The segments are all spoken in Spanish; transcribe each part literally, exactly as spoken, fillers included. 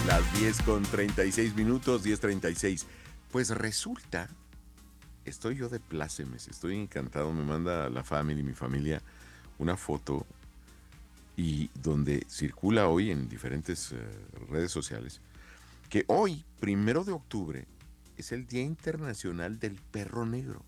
Las diez con treinta y seis minutos, diez treinta y seis. Pues resulta, estoy yo de plácemes, estoy encantado. Me manda la family, mi familia, una foto y donde circula hoy en diferentes uh, redes sociales que hoy, primero de octubre, es el Día Internacional del Perro Negro,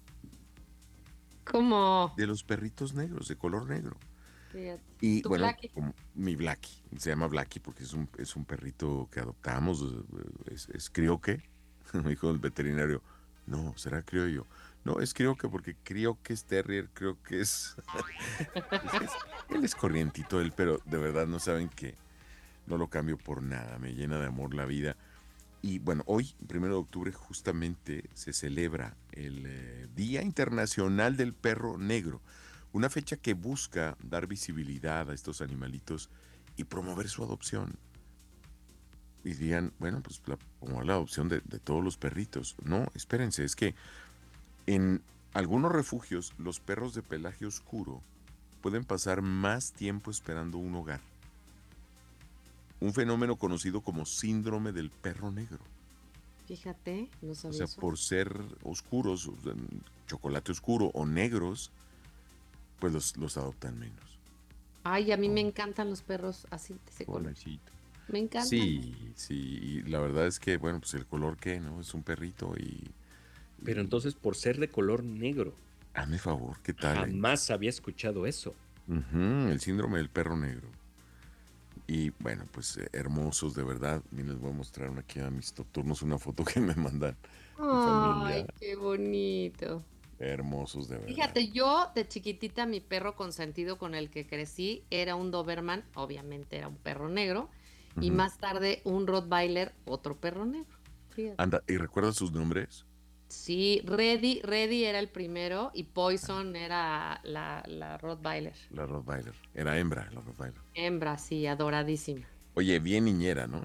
¿Cómo? de los perritos negros, de color negro. Fíjate. Y Tu bueno, Blackie. como mi Blackie, se llama Blackie porque es un, es un perrito que adoptamos, eh, es, es crioque, me dijo el veterinario, no, será criollo. No, es crioque porque creo que es terrier, creo que es, es, es- él es corrientito, él, pero de verdad no saben que no lo cambio por nada, me llena de amor la vida. Y bueno, hoy, primero de octubre, justamente se celebra el eh, Día Internacional del Perro Negro, una fecha que busca dar visibilidad a estos animalitos y promover su adopción. Y digan, bueno, pues la, promover la adopción de, de todos los perritos. No, espérense, es que en algunos refugios los perros de pelaje oscuro pueden pasar más tiempo esperando un hogar. Un fenómeno conocido como síndrome del perro negro. Fíjate, no O sabía sea, eso. por ser oscuros, o sea, chocolate oscuro o negros, pues los, los adoptan menos. Ay, a mí me ¿No? encantan los perros así, de ese color. Pobrecito. Me encantan. Sí, sí, y la verdad es que, bueno, pues el color que, ¿no? Es un perrito y, Pero y entonces por ser de color negro, hazme favor, ¿qué tal, eh? jamás había escuchado eso. Ujú, el síndrome del perro negro. Y bueno, pues eh, hermosos, de verdad. Miren, les voy a mostrar aquí a mis nocturnos una foto que me mandan mi familia. Ay, qué bonito. Hermosos, de verdad. Fíjate, yo de chiquitita, mi perro consentido con el que crecí era un Doberman, obviamente era un perro negro, y Ujú. más tarde un Rottweiler, otro perro negro. Fíjate. Anda, ¿y recuerdas sus nombres? Sí, Reddy, Reddy era el primero y Poison era la, la Rottweiler. La Rottweiler. Era hembra, la Rottweiler. Hembra, sí, adoradísima. Oye, bien niñera, ¿no?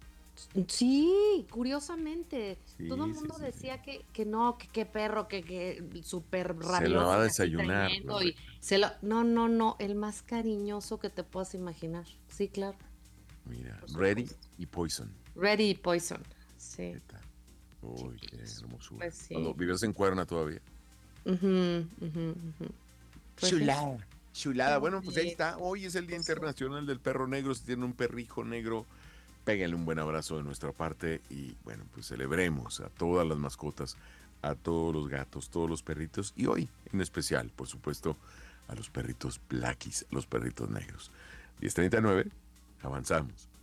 Sí, curiosamente, todo el Sí, sí, mundo sí, sí. decía que, que no, que qué perro, que, que súper Se la va rabioso a y así desayunar, tremendo ¿no? y se lo... No, no, no, el más cariñoso que te puedas imaginar. Sí, claro, Mira, por Ready supuesto. y Poison. Ready Poison, ¿Qué sí, tal? Uy, qué chiquitos. hermosura. Pues Cuando sí. vives en Cuerna todavía. Ujú, ujú, ujú. Pues sí. Chulada. Qué Chulada. Bueno, pues ahí bonito. está. Hoy es el Día Pues sí. Internacional del Perro Negro. Si tienen un perrijo negro, péguenle un buen abrazo de nuestra parte y bueno, pues celebremos a todas las mascotas, a todos los gatos, todos los perritos y hoy en especial, por supuesto, a los perritos blackies, los perritos negros. diez treinta y nueve, avanzamos.